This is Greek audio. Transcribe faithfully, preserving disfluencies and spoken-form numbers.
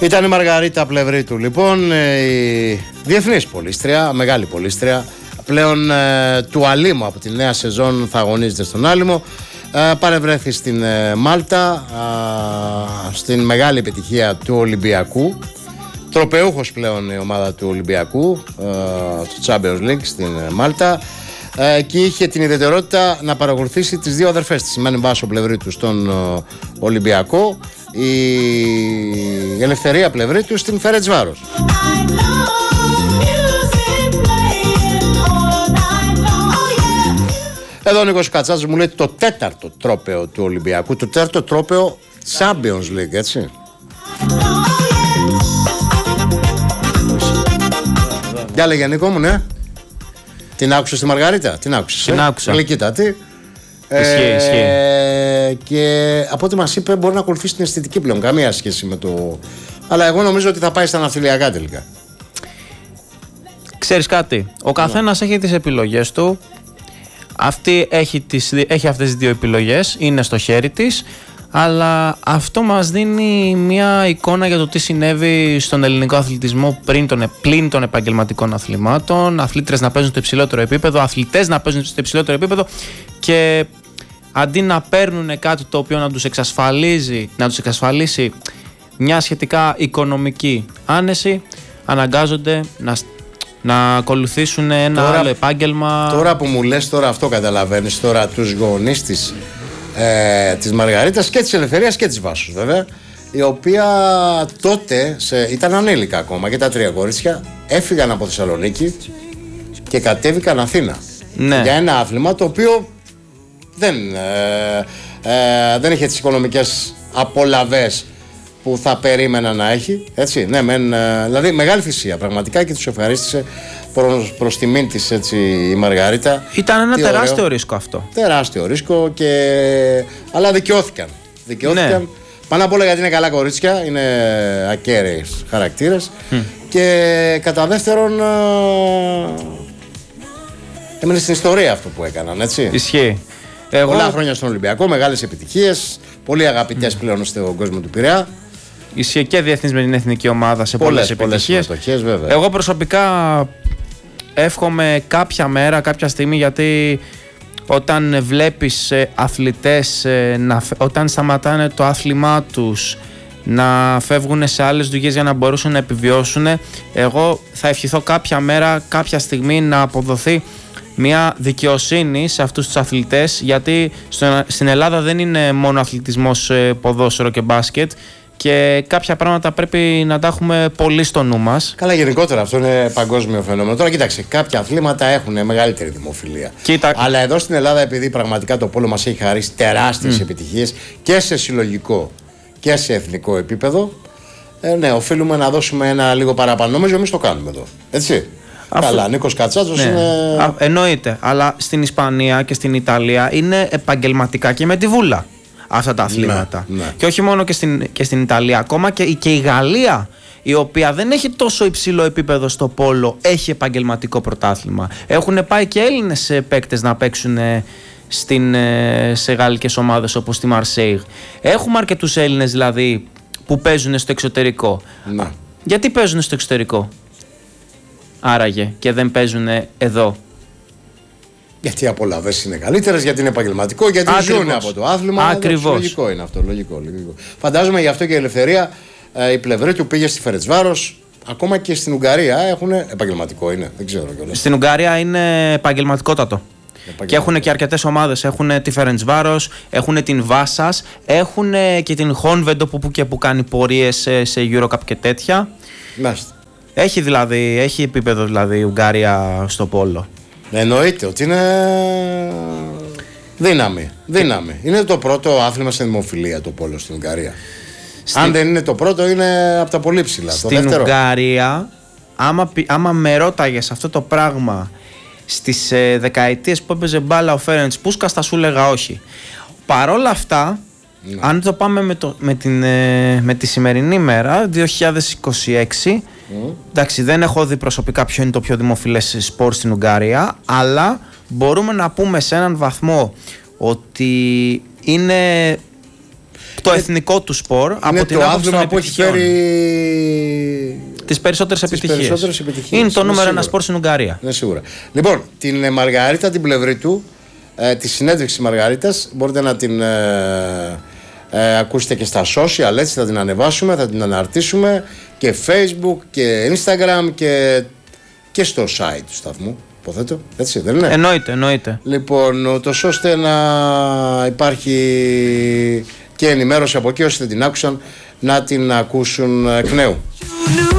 Ήταν η Μαργαρίτα Πλευρίτου, λοιπόν, η διεθνής πολίστρια, μεγάλη πολίστρια. Πλέον ε, του Αλήμου από τη νέα σεζόν θα αγωνίζεται στον Άλυμο. Ε, παρευρέθη στην ε, Μάλτα, ε, στην μεγάλη επιτυχία του Ολυμπιακού. Τροπεούχος πλέον η ομάδα του Ολυμπιακού, ε, του Champions League στην ε, Μάλτα. Ε, και είχε την ιδιαιτερότητα να παρακολουθήσει τις δύο αδερφές της, η Μένη Βάσο Πλευρίτου στον ε, Ολυμπιακό, η Ελευθερία Πλευρίτου στην Φερεντσβάρος. Εδώ ο Νίκος Κατσάζης μου λέει το τέταρτο τρόπαιο του Ολυμπιακού, το τέταρτο τρόπαιο Champions League, έτσι. Για λέγε Νίκο μου, ναι. Την άκουσες τη Μαργαρίτα, την άκουσες? Την άκουσα. Γλυκύτατη. Ισχύει, ε, ισχύει. Και από ό,τι μας είπε μπορεί να ακολουθήσει την αισθητική πλέον, καμία σχέση με το... Αλλά εγώ νομίζω ότι θα πάει στα ναυτιλιακά τελικά. Ξέρεις κάτι, ο καθένας ναι. έχει τις επιλογές του. Αυτή έχει, τις, έχει αυτές τις δύο επιλογές, είναι στο χέρι της. Αλλά αυτό μας δίνει μια εικόνα για το τι συνέβη στον ελληνικό αθλητισμό πριν των, πλην των επαγγελματικών αθλημάτων. Αθλήτρες να παίζουν στο υψηλότερο επίπεδο, αθλητές να παίζουν στο υψηλότερο επίπεδο και αντί να παίρνουν κάτι το οποίο να τους εξασφαλίζει, να τους εξασφαλίσει μια σχετικά οικονομική άνεση, αναγκάζονται να, να ακολουθήσουν ένα τώρα, άλλο επάγγελμα. Τώρα που μου λες τώρα αυτό, καταλαβαίνεις τώρα τους γονείς της Ε, της Μαργαρίτας και της Ελευθερίας και της Βάσους, βέβαια, η οποία τότε σε, ήταν ανήλικα ακόμα και τα τρία κορίτσια έφυγαν από Θεσσαλονίκη και κατέβηκαν Αθήνα, ναι. για ένα άθλημα το οποίο δεν, ε, ε, δεν είχε τις οικονομικές απολαβές που θα περίμενα να έχει, έτσι, ναι, μεν, ε, δηλαδή μεγάλη θυσία πραγματικά και τους ευχαρίστησε προς, προς τιμήν της, έτσι, η Μαργαρίτα. Ήταν ένα Τι τεράστιο ωραίο. ρίσκο αυτό. Τεράστιο ρίσκο, και... αλλά δικαιώθηκαν. Δικαιώθηκαν. Ναι. Πάνω απ' όλα γιατί είναι καλά κορίτσια, είναι ακέραιες χαρακτήρες. Mm. Και κατά δεύτερον, έμεινε στην ιστορία αυτό που έκαναν, έτσι. Ισχύει. Εγώ... Πολλά χρόνια στον Ολυμπιακό, μεγάλες επιτυχίες, πολύ αγαπητές mm. πλέον στον κόσμο του Πειραιά. Ισχύει και διεθνής με την εθνική ομάδα σε πολλές, πολλές επιτυχίες. Βέβαια. Εγώ προσωπικά εύχομαι κάποια μέρα, κάποια στιγμή, γιατί όταν βλέπεις αθλητές να, όταν σταματάνε το άθλημά τους να φεύγουν σε άλλες δουλειές για να μπορούσαν να επιβιώσουν, εγώ θα ευχηθώ κάποια μέρα, κάποια στιγμή να αποδοθεί μια δικαιοσύνη σε αυτούς τους αθλητές, γιατί στο, στην Ελλάδα δεν είναι μόνο αθλητισμός, ποδόσφαιρο και μπάσκετ, και κάποια πράγματα πρέπει να τα έχουμε πολύ στο νου μας. Καλά, γενικότερα αυτό είναι παγκόσμιο φαινόμενο. Τώρα κοίταξε, κάποια αθλήματα έχουν μεγαλύτερη δημοφιλία. Κοίτα... Αλλά εδώ στην Ελλάδα, επειδή πραγματικά το πόλο μας έχει χαρίσει τεράστιες mm. επιτυχίες και σε συλλογικό και σε εθνικό επίπεδο, ε, ναι, οφείλουμε να δώσουμε ένα λίγο παραπάνω. Νομίζω εμείς το κάνουμε εδώ. Έτσι. Αυτό... Καλά, Νίκος Κατσάζος, ναι. είναι. Α, εννοείται. Αλλά στην Ισπανία και στην Ιταλία είναι επαγγελματικά και με τη βούλα αυτά τα αθλήματα. Ναι, ναι. Και όχι μόνο και στην, και στην Ιταλία, ακόμα και, και η Γαλλία, η οποία δεν έχει τόσο υψηλό επίπεδο στο πόλο, έχει επαγγελματικό πρωτάθλημα. Έχουν πάει και Έλληνες παίκτες να παίξουν στην, σε γαλλικές ομάδες όπως τη Μαρσέιγ. Έχουμε αρκετούς Έλληνες δηλαδή που παίζουν στο εξωτερικό. Ναι. Γιατί παίζουν στο εξωτερικό άραγε και δεν παίζουν εδώ? Γιατί οι απολαύσεις είναι καλύτερες, γιατί είναι επαγγελματικό, γιατί Ακριβώς. ζουν από το άθλημα. Ακριβώς. Λογικό είναι αυτό. Λογικό, λογικό. Φαντάζομαι γι' αυτό και η Ελευθερία, ε, η Πλευρίτου πήγε στη Φερεντσβάρος. Ακόμα και στην Ουγγαρία έχουν επαγγελματικό, είναι. Δεν ξέρω κιόλας. Στην Ουγγαρία είναι επαγγελματικότατο. Και έχουν και αρκετές ομάδες. Έχουν τη Φερεντσβάρος, έχουν την Βάσας, έχουν και την Χόνβεντο που, που και που κάνει πορείες σε, σε Eurocup και τέτοια. Μάλιστα. Έχει δηλαδή, έχει επίπεδο δηλαδή η Ουγγαρία στο πόλο. Εννοείται ότι είναι δύναμη. Δύναμη. Είναι το πρώτο άθλημα σε δημοφιλία το πόλο στην Ουγγαρία. Στην... Αν δεν είναι το πρώτο, είναι από τα πολύ ψηλά. Στην το δεύτερο. Ουγγαρία, άμα, άμα με ρώταγες αυτό το πράγμα στις ε, δεκαετίες που έπαιζε μπάλα ο Φέρεντς Πούσκας, θα σου έλεγα όχι. Παρόλα αυτά, ναι. αν το πάμε με, το, με, την, ε, με τη σημερινή μέρα, δύο χιλιάδες είκοσι έξι, mm. εντάξει, δεν έχω δει προσωπικά ποιο είναι το πιο δημοφιλές σπορ στην Ουγγαρία, αλλά μπορούμε να πούμε σε έναν βαθμό ότι είναι το εθνικό του σπορ είναι από την το άποψη των άθλημα που έχει επιτυχιών. φέρει Τις περισσότερες τις επιτυχίες. περισσότερες επιτυχίες. Είναι το Είναι νούμερο ένα σίγουρο. σπορ στην Ουγγαρία. Ναι, σίγουρα. Λοιπόν, την ε, Μαργαρίτα, την πλευρή του, ε, τη συνέντευξη της Μαργαρίτας, μπορείτε να την ε, ε, ακούσετε και στα social, έτσι θα την ανεβάσουμε, θα την αναρτήσουμε και Facebook και Instagram και, και στο site του σταθμού, υποθέτω, έτσι δεν είναι? Εννοείται, εννοείται. Λοιπόν, ούτως ώστε να υπάρχει και ενημέρωση από εκεί, όσοι δεν την άκουσαν, να την ακούσουν εκ νέου.